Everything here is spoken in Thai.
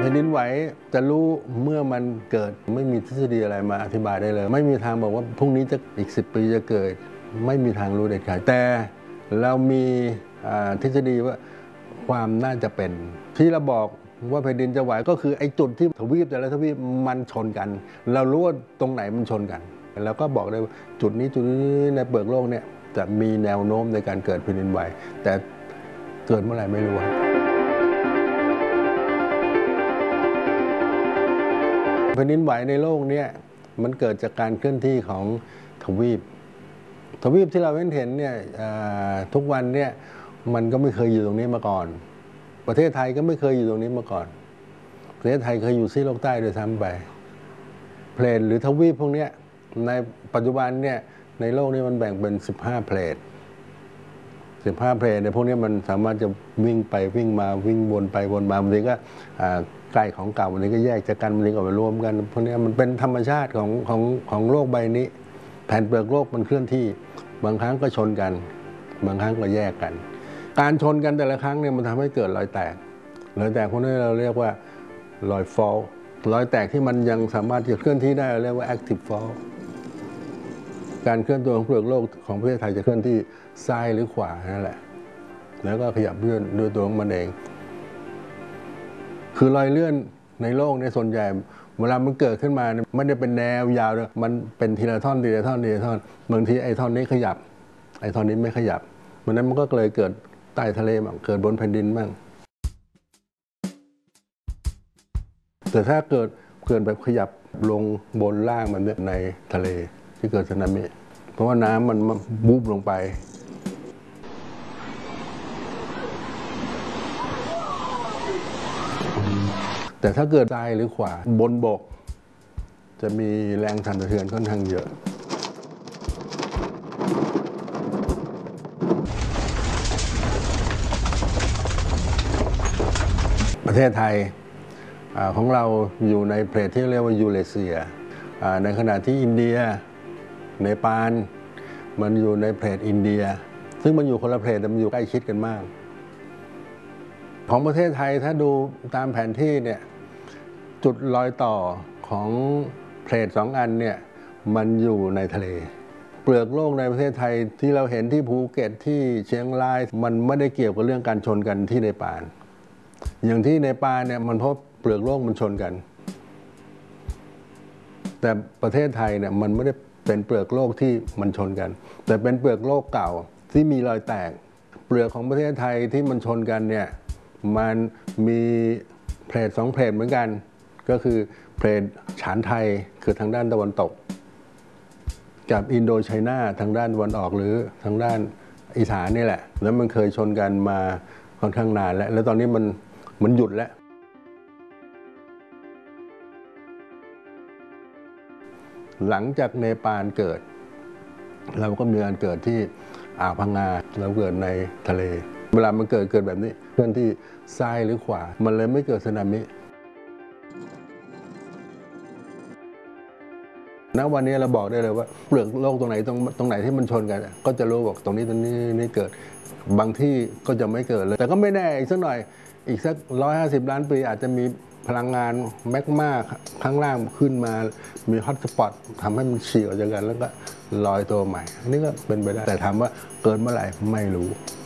แผ่นดินไหวจะรู้เมื่อมันเกิดไม่มีทฤษฎีอะไรมาอธิบายได้เลยไม่มีทางบอกว่าพรุ่งนี้จะอีก10 ปีจะเกิดไม่มีทางรู้เด็ดขาดแต่เรามีทฤษฎีว่าความน่าจะเป็นที่เราบอกว่าแผ่นดินจะไหวก็คือไอ้จุดที่ทวีปแต่ละทวีปมันชนกันเรารู้ว่าตรงไหนมันชนกันแล้วก็บอกได้ว่าจุดนี้ในเปลือกโลกเนี่ยจะมีแนวโน้มในการเกิดแผ่นดินไหวแต่เกิดเมื่อไหร่ไม่รู้แผ่นดินไหวในโลกนี้มันเกิดจากการเคลื่อนที่ของทวีปที่เราเห็นเนี่ยทุกวันเนี่ยมันก็ไม่เคยอยู่ตรงนี้มาก่อนประเทศไทยก็ไม่เคยอยู่ตรงนี้มาก่อนประเทศไทยเคยอยู่ซีกโลกใต้โดยซ้ำไปเพลทหรือทวีปพวกนี้ในปัจจุบันเนี่ยในโลกนี้มันแบ่งเป็น15เพลทในพวกนี้มันสามารถจะวิ่งไปวิ่งมาวิ่งวนไปวนมาบางทีก็ใกล้ของเก่าบางทีก็แยกจากกันบางทีก็มารวมกันพวกนี้มันเป็นธรรมชาติของโลกใบนี้แผ่นเปลือกโลกมันเคลื่อนที่บางครั้งก็ชนกันบางครั้งก็แยกกันการชนกันแต่ละครั้งเนี่ยมันทำให้เกิดรอยแตกพวกนี้เราเรียกว่ารอยฟอลรอยแตกที่มันยังสามารถจะเคลื่อนที่ได้เราเรียกว่า active fault การเคลื่อนตัวของเปลือกโลกของประเทศไทยจะเคลื่อนที่ซ้ายหรือขวานั่นแหละแล้วก็ขยับเลื่อนด้วยตัวของมันเองคือรอยเลื่อนในโลกในส่วนใหญ่เวลามันเกิดขึ้นมาไม่ได้เป็นแนวยาวเลยมันเป็นทีละท่อนบางทีไอ้ท่อนนี้ขยับไอ้ท่อนนี้ไม่ขยับมันนั้นมันก็เลยเกิดใต้ทะเลบ้างเกิดบนแผ่นดินบ้างแต่ถ้าเกิดแบบขยับลงบนล่างมันในทะเลที่เกิดสึนามิเพราะว่าน้ำมันบูบลงไปแต่ถ้าเกิดซ้ายหรือขวาบนบกจะมีแรงสั่นสะเทือนค่อนข้างเยอะประเทศไทยของเราอยู่ในเพลทที่เรียกว่ายูเรเซียในขณะที่อินเดียเนปาลมันอยู่ในเพลทอินเดียซึ่งมันอยู่คนละเพลทแต่มันอยู่ใกล้ชิดกันมากของประเทศไทยถ้าดูตามแผนที่เนี่ยจุดรอยต่อของเพลท2 อันเนี่ยมันอยู่ในทะเลเปลือกโลกในประเทศไทยที่เราเห็นที่ภูเก็ตที่เชียงรายมันไม่ได้เกี่ยวกับเรื่องการชนกันที่เนปาลอย่างที่เนปาลเนี่ยมันเพราะเปลือกโลกมันชนกันแต่ประเทศไทยเนี่ยมันไม่ได้เป็นเปลือกโลกที่มันชนกันแต่เป็นเปลือกโลกเก่าที่มีรอยแตกเปลือกของประเทศไทยที่มันชนกันเนี่ยมันมีเพลท2เพลทเหมือนกันก็คือเพลทฉานไทยคือทางด้านตะวันตกกับอินโดไชน่าทางด้านตะวันออกหรือทางด้านอีสานนี่แหละแล้วมันเคยชนกันมาค่อนข้างนานแล้วตอนนี้มันหยุดแล้วหลังจากเนปาลเกิดเราก็มีการเกิดที่อ่าวพังงาเราเกิดในทะเลเวลามันเกิดแบบนี้เคลื่อนที่ซ้ายหรือขวามันเลยไม่เกิดสึนามิณวันนี้เราบอกได้เลยว่าเปลือกโลกตรงไหนที่มันชนกันก็จะรู้บอกตรงนี้นี่เกิดบางที่ก็จะไม่เกิดเลยแต่ก็ไม่แน่อีกสักหน่อยอีกสัก150 ล้านปีอาจจะมีพลังงานแมกมาข้างล่างขึ้นมามีฮอตสปอตทำให้มันฉีกออกจากกันแล้วก็ลอยตัวใหม่อันนี้ก็เป็นไปได้แต่ถามว่าเกิดเมื่อไหร่ไม่รู้